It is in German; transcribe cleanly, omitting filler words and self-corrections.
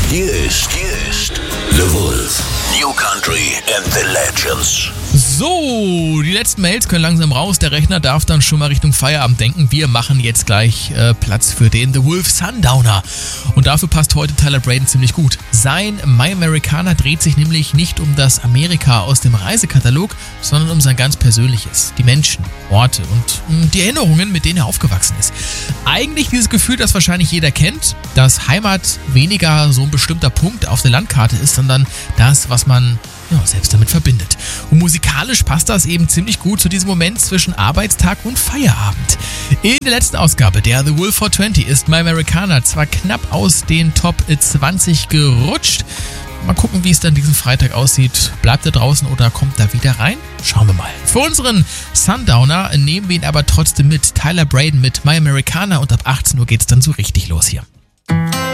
Hier ist The Wolf. New Country and the Legends. So, die letzten Mails können langsam raus. Der Rechner darf dann schon mal Richtung Feierabend denken. Wir machen jetzt gleich Platz für den The Wolf Sundowner. Und dafür passt heute Tyler Braden ziemlich gut. Sein My Americana dreht sich nämlich nicht um das Amerika aus dem Reisekatalog, sondern um sein ganz Persönliches. Die Menschen, Orte und die Erinnerungen, mit denen er aufgewachsen ist. Eigentlich dieses Gefühl, das wahrscheinlich jeder kennt, dass Heimat weniger so ein bestimmter Punkt auf der Landkarte ist, sondern das, was man selbst damit verbindet. Und musikalisch passt das eben ziemlich gut zu diesem Moment zwischen Arbeitstag und Feierabend. In der letzten Ausgabe der The Wolf 420 ist My Americana zwar knapp aus den Top 20 gerutscht. Mal gucken, wie es dann diesen Freitag aussieht. Bleibt er draußen oder kommt er wieder rein? Schauen wir mal. Für unseren Sundowner nehmen wir ihn aber trotzdem mit. Tyler Braden mit My Americana und ab 18 Uhr geht's dann so richtig los hier.